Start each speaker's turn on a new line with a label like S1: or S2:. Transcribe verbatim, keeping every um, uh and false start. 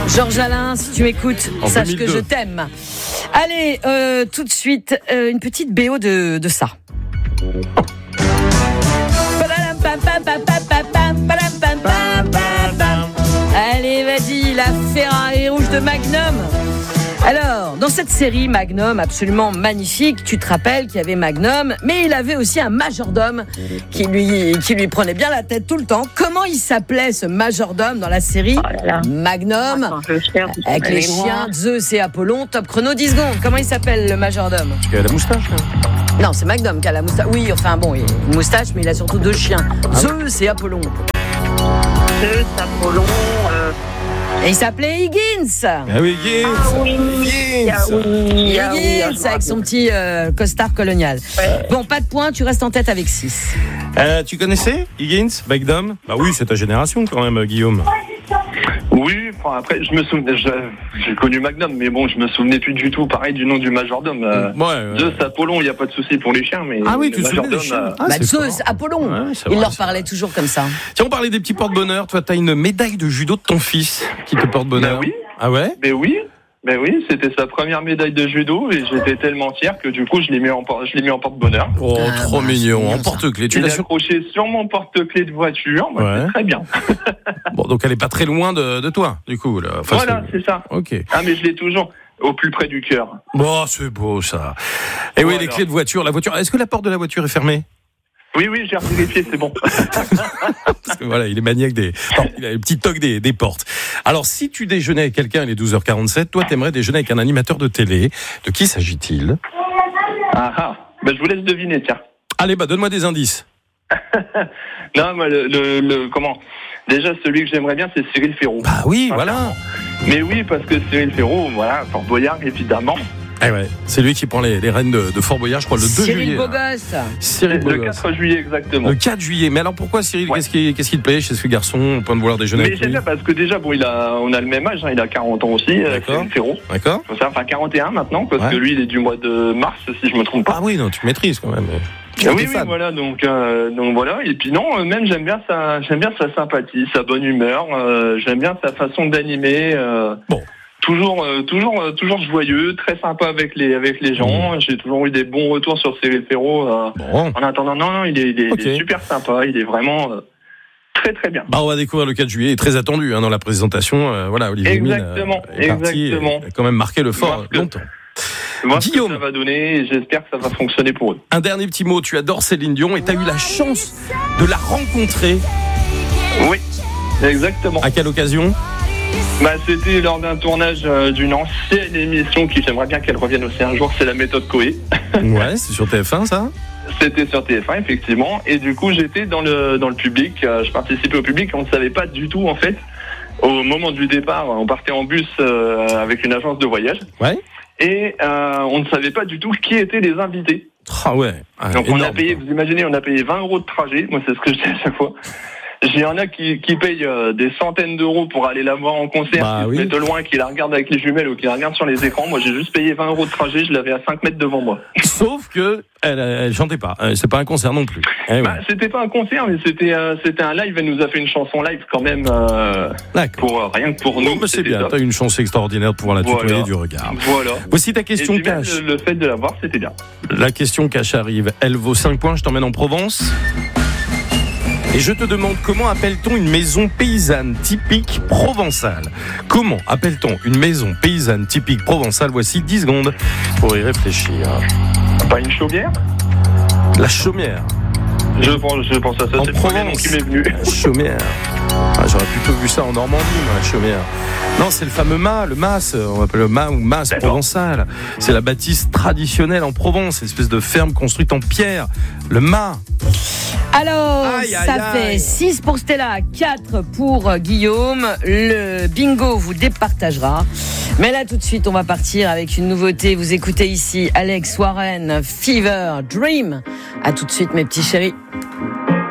S1: Georges Alain, si tu m'écoutes,
S2: En
S1: sache
S2: deux mille deux.
S1: que je t'aime. Allez, euh, tout de suite, euh, une petite B O de, de ça. Allez, vas-y, la Ferrari rouge de Magnum. Alors, dans cette série Magnum, absolument magnifique, tu te rappelles qu'il y avait Magnum, mais il avait aussi un majordome qui lui, qui lui prenait bien la tête tout le temps. Comment il s'appelait ce majordome dans la série
S3: Oh là là.
S1: Magnum?
S3: Attends, je cherche, je
S1: Avec les
S3: mémoire.
S1: chiens, Zeus et Apollon, top chrono, dix secondes. Comment il s'appelle le majordome?
S2: Parce qu'il a la moustache, là.
S1: Non, c'est Magnum qui a la moustache. Oui, enfin bon, il a une moustache, mais il a surtout deux chiens, Zeus et Apollon.
S3: Zeus, Apollon. Euh...
S1: Et il s'appelait Higgins.
S2: Ah oui, Higgins.
S3: Ah oui.
S2: Higgins.
S3: Ah oui. Ah oui,
S1: Higgins,
S3: je me
S1: avec son
S3: rappelle.
S1: petit euh, costard colonial.
S3: Ouais.
S1: Bon, pas de points, tu restes en tête avec six.
S2: Euh, tu connaissais Higgins, Magnum? Bah oui, c'est ta génération quand même, Guillaume.
S4: Oui, enfin après, je me souvenais, je- j'ai connu Magnum, mais bon, je me souvenais plus du tout, pareil, du nom du majordome. Euh,
S2: Ouais, ouais.
S4: Zeus, Apollon, il n'y a pas de souci pour les chiens, mais
S2: Ah oui,
S4: le
S2: tu te souviens des
S4: majordome,
S2: chiens?
S4: euh,
S2: Ah,
S1: bah,
S2: c'est
S1: Zeus,
S2: fort.
S1: Apollon.
S2: Ouais, c'est
S1: il
S2: vrai,
S1: leur
S2: c'est
S1: parlait toujours comme ça.
S2: Tiens, on parlait des petits porte-bonheur. Toi, t'as une médaille de judo de ton fils qui te porte bonheur.
S4: Bah oui.
S2: Ah ouais?
S4: Mais oui, mais oui, c'était sa première médaille de judo et j'étais tellement fier que du coup, je l'ai mis en, por- je l'ai mis en porte-bonheur.
S2: Oh,
S1: Ah,
S2: trop
S1: bah,
S2: mignon.
S1: c'est mignon,
S2: En
S1: ça.
S2: porte-clés. Tu
S4: Il
S2: l'as
S4: est
S2: sur...
S4: accroché sur mon porte-clés de voiture, bah,
S2: Ouais.
S4: c'est très bien.
S2: Bon, donc elle est pas très loin de, de toi, du coup. Là. Enfin,
S4: Voilà,
S2: c'est-
S4: c'est ça.
S2: Ok.
S4: Ah, mais je l'ai toujours au plus près du cœur.
S2: Bon, c'est beau ça. Et oui,
S4: Voilà.
S2: les clés de voiture. La voiture. Est-ce que la porte de la voiture est fermée?
S4: Oui, oui, j'ai vérifié, c'est bon.
S2: Parce que voilà, il est maniaque des. Non, il a le petit toc des, des portes. Alors, si tu déjeunais avec quelqu'un, il est douze heures quarante-sept, toi, t'aimerais déjeuner avec un animateur de télé. De qui s'agit-il?
S4: Ah ah, bah, je vous laisse deviner, tiens.
S2: Allez, bah, donne-moi des indices.
S4: Non, moi, le, le, le- comment déjà, celui que j'aimerais bien, c'est Cyril Ferraud.
S2: Bah oui, voilà.
S4: Mais oui, parce que Cyril Ferraud, voilà, Fort Boyard, évidemment.
S2: Eh ouais, c'est lui qui prend les, les rênes de, de Fort Boyard, je crois, le deux
S1: Cyril
S2: juillet. là.
S1: Bogosse.
S2: Cyril
S4: Le
S2: Bogosse.
S4: quatre juillet, exactement.
S2: Le quatre juillet. Mais alors pourquoi Cyril?
S4: Ouais.
S2: Qu'est-ce qui, qu'est-ce qui te plaît chez ce garçon au point de vouloir déjeuner
S4: Mais
S2: avec
S4: j'aime
S2: lui?
S4: bien parce que déjà, bon, il a, on a le même âge, hein, il a quarante ans aussi, euh,
S2: D'accord.
S4: Cyril Ferraud.
S2: D'accord.
S4: Faut savoir, enfin quarante et un maintenant, parce
S2: Ouais.
S4: que lui, il est du mois de mars, si je me trompe pas.
S2: Ah oui, non, tu maîtrises quand même. Tu
S4: Ah
S2: es
S4: oui, oui,
S2: fan.
S4: voilà, donc, euh, donc voilà. Et puis non, euh, même j'aime bien sa, j'aime bien sa sympathie, sa bonne humeur. Euh, j'aime bien sa façon d'animer. Euh,
S2: Bon.
S4: Toujours, euh, toujours, euh, toujours joyeux, très sympa avec les, avec les gens. J'ai toujours eu des bons retours sur Cyril Ferraud. Euh,
S2: Bon.
S4: en attendant, non, non, il est, il est,
S2: Ok.
S4: il est super sympa. Il est vraiment euh, très, très bien.
S2: Bah, on va découvrir le quatre juillet, il est très attendu hein, dans la présentation. Euh, voilà, Olivier Mine,
S4: Exactement,
S2: euh, est parti,
S4: exactement.
S2: et a quand même marqué le fort
S4: Parce que-
S2: longtemps.
S4: Voir ce que
S2: Guillaume.
S4: ça va donner et j'espère que ça va fonctionner pour eux.
S2: Un dernier petit mot, tu adores Céline Dion et tu as eu la chance de la rencontrer.
S4: Oui, exactement.
S2: À quelle occasion?
S4: Bah, c'était lors d'un tournage euh, d'une ancienne émission qui j'aimerais bien qu'elle revienne aussi un jour, c'est la méthode Coé.
S2: Ouais, c'est sur T F un ça?
S4: C'était sur T F un effectivement, et du coup j'étais dans le dans le public, euh, je participais au public, on ne savait pas du tout en fait. Au moment du départ, on partait en bus euh, avec une agence de voyage,
S2: Ouais.
S4: et euh, on ne savait pas du tout qui étaient les invités.
S2: Ah ouais. Ah,
S4: Donc on a
S2: énorme,
S4: payé,
S2: quoi.
S4: vous imaginez, on a payé vingt euros de trajet, moi c'est ce que je dis à chaque fois. Il y en a qui, qui payent euh, des centaines d'euros pour aller la voir en concert,
S2: Bah
S4: qui
S2: oui.
S4: se mettent de loin, qui la regardent avec les jumelles ou qui la regardent sur les écrans. Moi j'ai juste payé vingt euros de trajet, je l'avais à cinq mètres devant moi.
S2: Sauf que elle, elle chantait pas. Euh, C'est pas un concert non plus. Eh ouais.
S4: Bah, c'était pas un concert, mais c'était euh, c'était un live. Elle nous a fait une chanson live quand même, euh,
S2: D'accord.
S4: pour euh, rien que pour nous.
S2: Bon, bah, c'est
S4: c'était
S2: bien.
S4: top.
S2: T'as une chance extraordinaire de pouvoir la tutoyer
S4: Voilà.
S2: du regard.
S4: Voilà.
S2: Voici ta
S4: Et
S2: question
S4: puis même
S2: cash.
S4: le, le fait de la voir, c'était bien.
S2: La question cash arrive. Elle vaut cinq points. Je t'emmène en Provence. Et je te demande comment appelle-t-on une maison paysanne typique provençale? Comment appelle-t-on une maison paysanne typique provençale? Voici dix secondes pour y réfléchir.
S4: Pas une chaumière?
S2: La chaumière.
S4: Je pense, je pense à ça.
S2: En
S4: C'est le premier nom
S2: Provence.
S4: qui m'est venu.
S2: La chaumière. Ah, j'aurais plutôt vu ça en Normandie, moi, la chaumière. Non, c'est le fameux mât, le mas, on appelle le mât ou mas
S4: D'accord.
S2: provençal. C'est la bâtisse traditionnelle en Provence, une espèce de ferme construite en pierre. Le mât.
S1: Alors,
S2: Aïe, aïe,
S1: ça
S2: aïe.
S1: fait six pour Stella, quatre pour Guillaume. Le bingo vous départagera. Mais là, tout de suite, on va partir avec une nouveauté. Vous écoutez ici Alex Warren, Fever, Dream. À tout de suite, mes petits chéris.